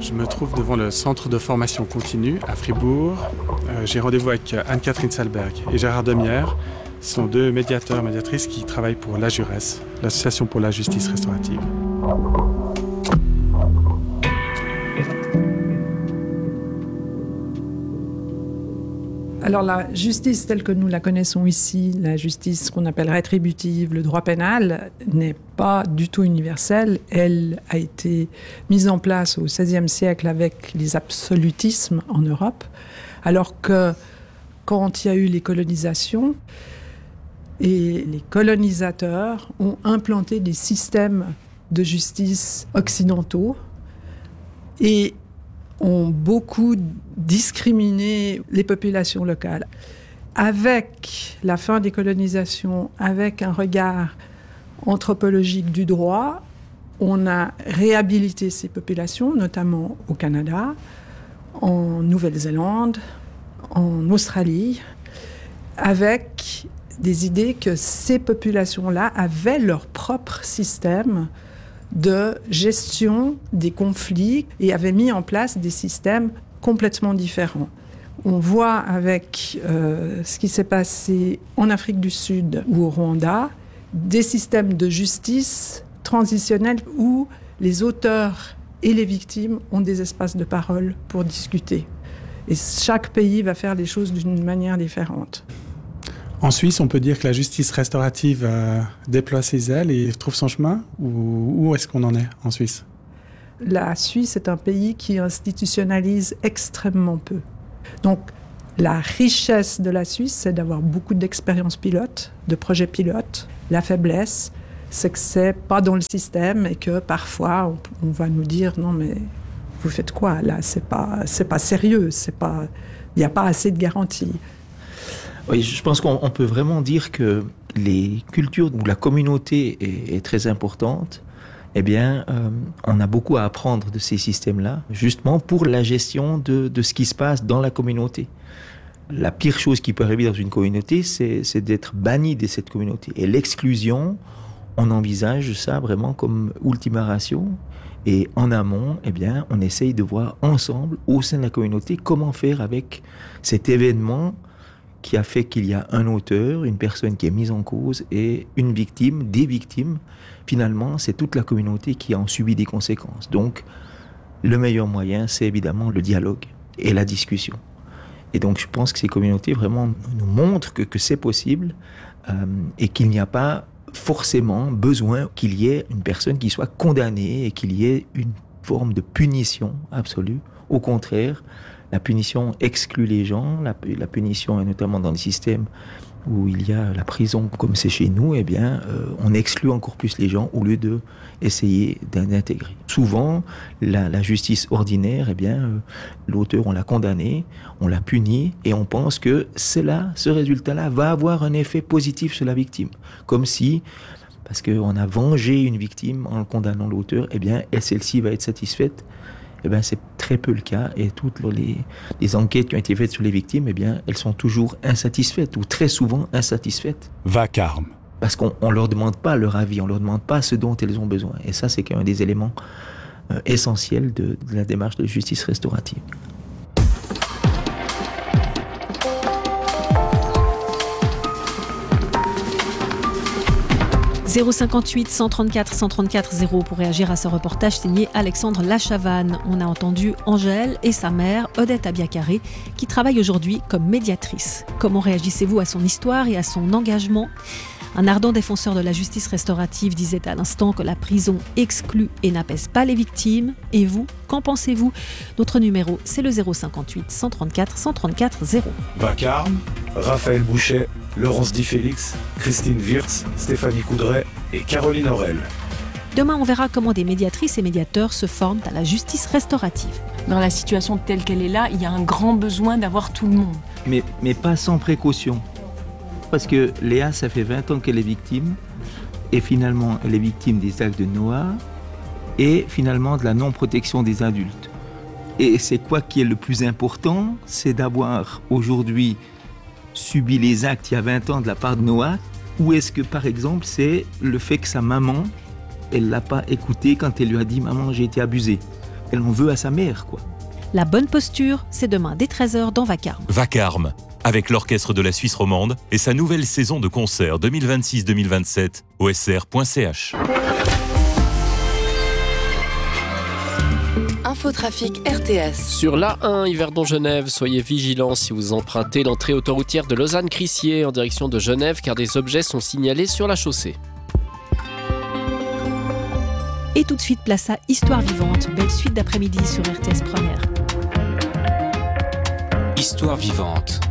Je me trouve devant le centre de formation continue à Fribourg. J'ai rendez-vous avec Anne-Catherine Salberg et Gérard Demière. Ce sont deux médiateurs, médiatrices qui travaillent pour l'AJURES, l'Association pour la justice restaurative. Alors la justice telle que nous la connaissons ici, la justice qu'on appelle rétributive, le droit pénal, n'est pas du tout universelle. Elle a été mise en place au XVIe siècle avec les absolutismes en Europe, alors que quand il y a eu les colonisations, et les colonisateurs ont implanté des systèmes de justice occidentaux et ont beaucoup discriminé les populations locales. Avec la fin des colonisations, avec un regard anthropologique du droit, on a réhabilité ces populations, notamment au Canada, en Nouvelle-Zélande, en Australie, avec des idées que ces populations-là avaient leur propre système de gestion des conflits et avaient mis en place des systèmes complètement différents. On voit avec ce qui s'est passé en Afrique du Sud ou au Rwanda, des systèmes de justice transitionnels où les auteurs et les victimes ont des espaces de parole pour discuter. Et chaque pays va faire les choses d'une manière différente. En Suisse, on peut dire que la justice restaurative déploie ses ailes et trouve son chemin. Où est-ce qu'on en est en Suisse ? La Suisse est un pays qui institutionnalise extrêmement peu. Donc, la richesse de la Suisse, c'est d'avoir beaucoup d'expériences pilotes, de projets pilotes. La faiblesse, c'est que c'est pas dans le système et que parfois, on va nous dire « Non, mais vous faites quoi là ? C'est pas sérieux, il n'y a pas assez de garanties. » Oui, je pense qu'on peut vraiment dire que les cultures où la communauté est très importante, eh bien, on a beaucoup à apprendre de ces systèmes-là, justement pour la gestion de ce qui se passe dans la communauté. La pire chose qui peut arriver dans une communauté, c'est d'être banni de cette communauté. Et l'exclusion, on envisage ça vraiment comme ultima ratio. Et en amont, eh bien, on essaye de voir ensemble, au sein de la communauté, comment faire avec cet événement qui a fait qu'il y a un auteur, une personne qui est mise en cause et une victime, des victimes. Finalement, c'est toute la communauté qui en subit des conséquences. Donc, le meilleur moyen, c'est évidemment le dialogue et la discussion. Et donc, je pense que ces communautés vraiment nous montrent que c'est possible et qu'il n'y a pas forcément besoin qu'il y ait une personne qui soit condamnée et qu'il y ait une forme de punition absolue. Au contraire, la punition exclut les gens, la punition, et notamment dans les systèmes où il y a la prison, comme c'est chez nous, eh bien, on exclut encore plus les gens au lieu de essayer d'intégrer. Souvent, la justice ordinaire, eh bien, l'auteur, on l'a condamné, on l'a puni, et on pense que ce résultat-là va avoir un effet positif sur la victime. Comme si, parce qu'on a vengé une victime en condamnant l'auteur, eh bien, celle-ci va être satisfaite. Eh bien, c'est très peu le cas, et toutes les enquêtes qui ont été faites sur les victimes, eh bien, elles sont toujours insatisfaites, ou très souvent insatisfaites. Vacarme. Parce qu'on ne leur demande pas leur avis, on ne leur demande pas ce dont elles ont besoin. Et ça, c'est un des éléments essentiels de la démarche de justice restaurative. 058 134 134 0 pour réagir à ce reportage signé Alexandre Lachavanne. On a entendu Angèle et sa mère, Odette Abiakaré, qui travaille aujourd'hui comme médiatrice. Comment réagissez-vous à son histoire et à son engagement ? Un ardent défenseur de la justice restaurative disait à l'instant que la prison exclut et n'apaise pas les victimes. Et vous, qu'en pensez-vous ? Notre numéro, c'est le 058 134 134 0. Vacarme, Raphaël Bouchet, Laurence Di Félix, Christine Wirtz, Stéphanie Coudray et Caroline Aurel. Demain, on verra comment des médiatrices et médiateurs se forment à la justice restaurative. Dans la situation telle qu'elle est là, il y a un grand besoin d'avoir tout le monde. Mais pas sans précaution. Parce que Léa, ça fait 20 ans qu'elle est victime, et finalement, elle est victime des actes de Noah, et finalement de la non-protection des adultes. Et c'est quoi qui est le plus important ? C'est d'avoir aujourd'hui subi les actes il y a 20 ans de la part de Noah, ou est-ce que, par exemple, c'est le fait que sa maman, elle ne l'a pas écouté quand elle lui a dit « Maman, j'ai été abusée ». Elle en veut à sa mère, quoi. La bonne posture, c'est demain dès 13h dans Vacarme. Vacarme, avec l'Orchestre de la Suisse romande et sa nouvelle saison de concerts 2026-2027 au sr.ch. Infotrafic RTS. Sur l'A1 Yverdon-Genève, soyez vigilants si vous empruntez l'entrée autoroutière de Lausanne-Crissier en direction de Genève car des objets sont signalés sur la chaussée. Et tout de suite, place à Histoire vivante. Belle suite d'après-midi sur RTS Première. Histoire vivante.